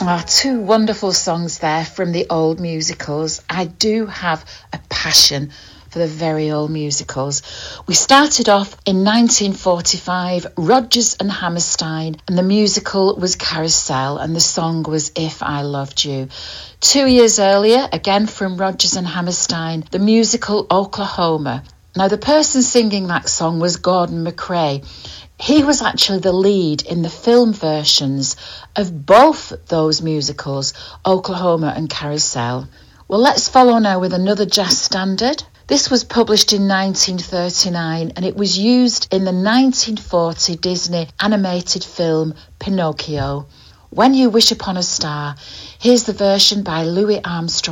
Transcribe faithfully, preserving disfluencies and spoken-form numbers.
Ah, two wonderful songs there from the old musicals. I do have a passion for the very old musicals. We started off in nineteen forty-five, Rodgers and Hammerstein, and the musical was Carousel, and the song was If I Loved You. Two years earlier, again from Rodgers and Hammerstein, the musical Oklahoma. Now, the person singing that song was Gordon McRae. He was actually the lead in the film versions of both those musicals, Oklahoma and Carousel. Well, let's follow now with another jazz standard. This was published in nineteen thirty-nine and it was used in the nineteen forty Disney animated film Pinocchio. When You Wish Upon a Star. Here's the version by Louis Armstrong.